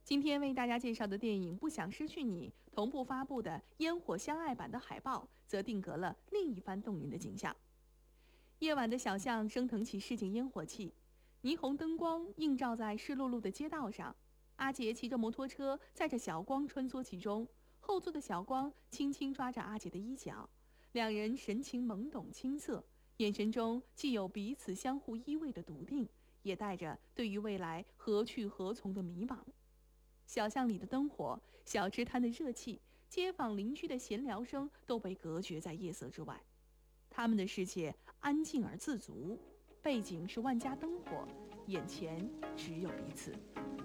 今天为大家介绍的电影《不想失去你》同步发布的烟火相爱版的海报，则定格了另一番动人的景象。夜晚的小巷升腾起市井烟火气，霓虹灯光映照在湿漉漉的街道上。阿杰骑着摩托车，载着小光穿梭其中，后座的小光轻轻抓着阿杰的衣角，两人神情懵懂青涩，眼神中既有彼此相互依偎的笃定，也带着对于未来何去何从的迷茫。小巷里的灯火，小吃摊的热气，街坊邻居的闲聊声都被隔绝在夜色之外。他们的世界安静而自足，背景是万家灯火，眼前只有彼此。